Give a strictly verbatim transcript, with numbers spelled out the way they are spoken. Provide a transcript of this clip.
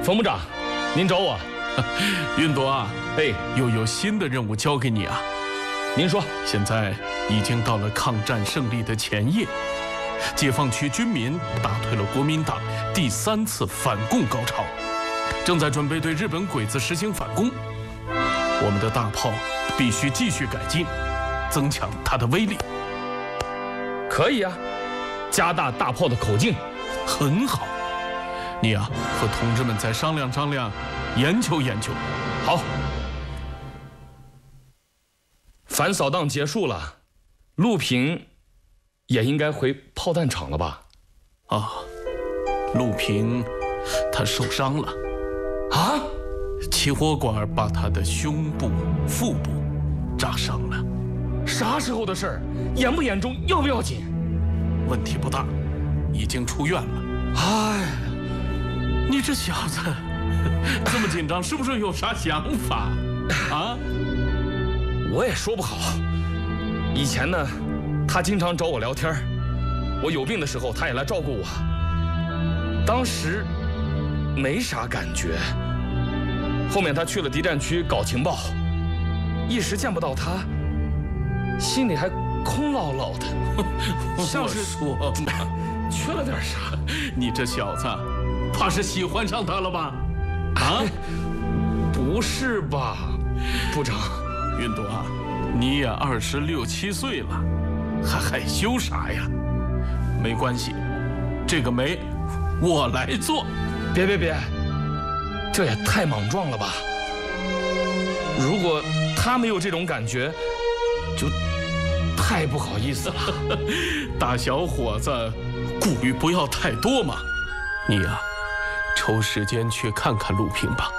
冯部长，您找我？ 云朵啊， 哎， 又有新的任务交给你啊。 您说， 现在已经到了抗战胜利的前夜，解放区军民打退了国民党第三次反共高潮，正在准备对日本鬼子实行反攻。我们的大炮必须继续改进，增强它的威力。 可以啊，加大大炮的口径。 很好，你呀、啊、和同志们再商量商量，研究研究。 好。反扫荡结束了，陆平也应该回炮弹厂了吧？ 啊，陆平他受伤了。 啊？ 起火管把他的胸部、腹部炸伤了。 啥时候的事儿？严不严重？要不要紧？ 问题不大，已经出院了。 哎， 你这小子这么紧张，是不是有啥想法啊？ 我也说不好。以前呢，他经常找我聊天，我有病的时候他也来照顾我。当时没啥感觉，后面他去了敌占区搞情报，一时见不到他，心里还空落落的，像是说嘛， 缺了点啥。 你这小子，怕是喜欢上他了吧？啊？ 不是吧，部长？ 云朵啊，你也二十六七岁了，还害羞啥呀？没关系，这个媒我来做。 别别别，这也太莽撞了吧！如果他没有这种感觉，就太不好意思了。 大小伙子，顾虑不要太多嘛。你呀、啊，抽时间去看看陆平吧。